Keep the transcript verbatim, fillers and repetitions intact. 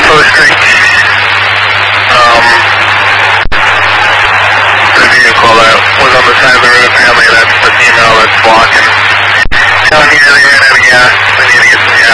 Post Creek. Um, the vehicle that was on the side of the road, apparently that's the female that's blocking. Down here, they ran out of gas. We need to get some gas.